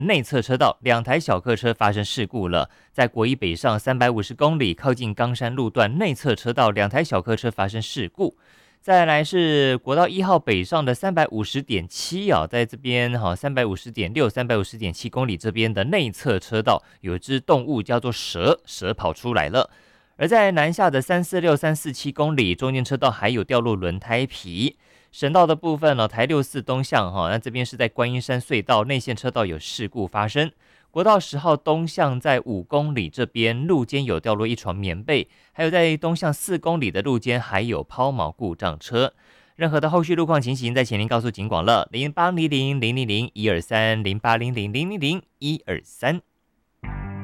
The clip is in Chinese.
内侧车道2台小客车发生事故了，在国一北上350公里，靠近冈山路段内侧车道2台小客车发生事故。再来是国道1号北上的350.7啊，在这边350.6、350.7公里这边的内侧车道有一只动物叫做蛇跑出来了。而在南下的346、347公里，中间车道还有掉落轮胎皮。省道的部分呢，台64东向那这边是在观音山隧道内线车道有事故发生。国道10号东向在5公里这边路肩有掉落一床棉被，还有在东向4公里的路肩还有抛锚故障车。任何的后续路况情形，在前您告诉警广了，0800-000-123，0800-000-123。